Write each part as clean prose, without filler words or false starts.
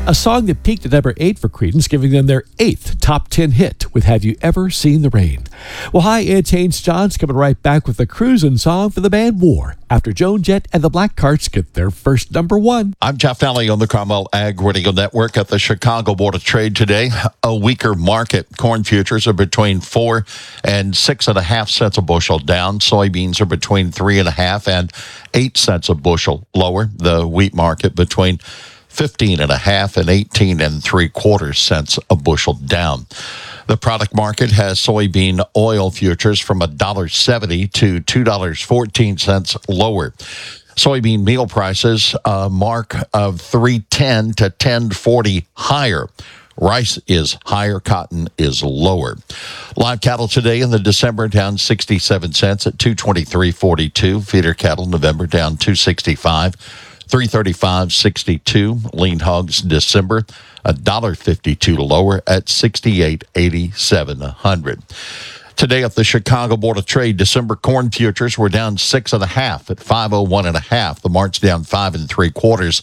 A song that peaked at number 8 for Creedence, giving them their 8th top 10 hit with Have You Ever Seen the Rain? Well, hi, it's Haynes Johns coming right back with a cruising song for the band War after Joan Jett and the Blackhearts get their first number 1. I'm Jeff Nally on the Cromwell Ag Radio Network at the Chicago Board of Trade today. A weaker market. Corn futures are between 4 and 6.5 cents a bushel down. Soybeans are between 3.5 and 8 cents a bushel lower. The wheat market between 15.5 and 18.75 cents a bushel down. The product market has soybean oil futures from $1.70 to $2.14 lower. Soybean meal prices a mark of $3.10 to $10.40 higher. Rice is higher, cotton is lower. Live cattle today in the December down 67 cents at $223.42. Feeder cattle November down $265. $335.62. Lean hogs December $1.52 lower at $68.87. Today at the Chicago Board of Trade, December corn futures were down 6.5 at 501.5. The March down 5 3/4,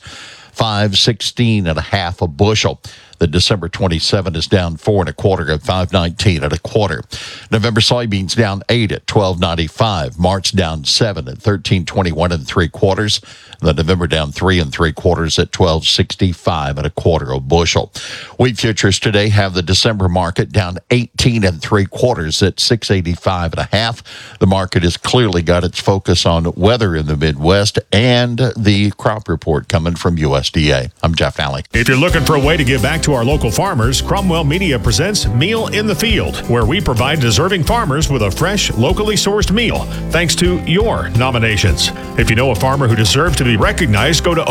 516.5 a bushel. The December 27 is down 4 1/4 at 519 1/4. November soybeans down 8 at 12.95. March down 7 at 13.21 3/4. The November down 3 3/4 at 12.65 1/4 a bushel. Wheat futures today have the December market down 18 3/4 at 685.5. The market has clearly got its focus on weather in the Midwest and the crop report coming from USDA. I'm Jeff Nally. If you're looking for a way to give back to our local farmers, Cromwell Media presents Meal in the Field, where we provide deserving farmers with a fresh, locally sourced meal, thanks to your nominations. If you know a farmer who deserves to be recognized, go to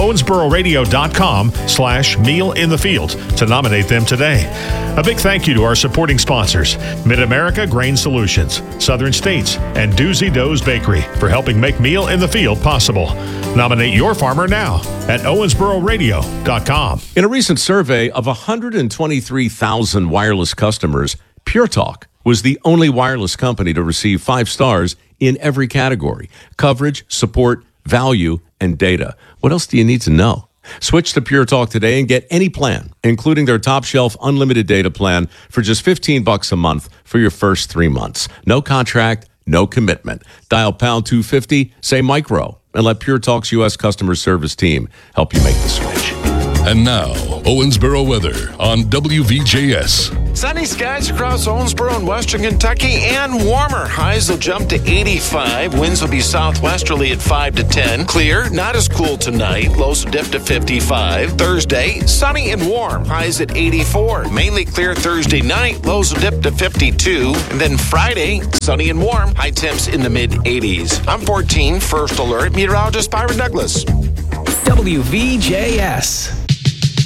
owensbororadio.com/mealinthefield to nominate them today. A big thank you to our supporting sponsors, Mid-America Grain Solutions, Southern States, and Doozy Doe's Bakery for helping make Meal in the Field possible. Nominate your farmer now at owensbororadio.com. In a recent survey of 123,000 wireless customers, Pure Talk was the only wireless company to receive 5 stars in every category: coverage, support, value, and data. What else do you need to know? Switch to Pure Talk today and get any plan, including their top shelf unlimited data plan for just $15 a month for your first 3 months. No contract, no commitment. Dial pound 250, say micro, and let Pure Talk's U.S. customer service team help you make the switch. And now, Owensboro weather on WVJS. Sunny skies across Owensboro and western Kentucky and warmer. Highs will jump to 85. Winds will be southwesterly at 5 to 10. Clear, not as cool tonight. Lows will dip to 55. Thursday, sunny and warm. Highs at 84. Mainly clear Thursday night. Lows will dip to 52. And then Friday, sunny and warm. High temps in the mid-80s. I'm 14, First Alert, meteorologist Byron Douglas. WVJS.